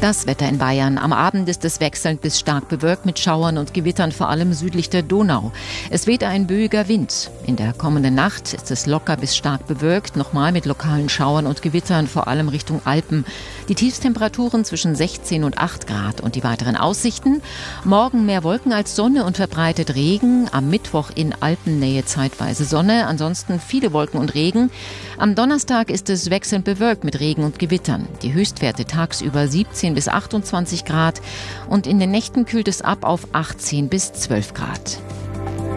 Das Wetter in Bayern. Am Abend ist es wechselnd bis stark bewölkt mit Schauern und Gewittern, vor allem südlich der Donau. Es weht ein böiger Wind. In der kommenden Nacht ist es locker bis stark bewölkt, nochmal mit lokalen Schauern und Gewittern, vor allem Richtung Alpen. Die Tiefstemperaturen zwischen 16 und 8 Grad. Und die weiteren Aussichten? Morgen mehr Wolken als Sonne und verbreitet Regen. Am Mittwoch in Alpennähe zeitweise Sonne, ansonsten viele Wolken und Regen. Am Donnerstag ist es wechselnd bewölkt mit Regen und Gewittern. Die Höchstwerte tagsüber 17 bis 28 Grad und in den Nächten kühlt es ab auf 18 bis 12 Grad.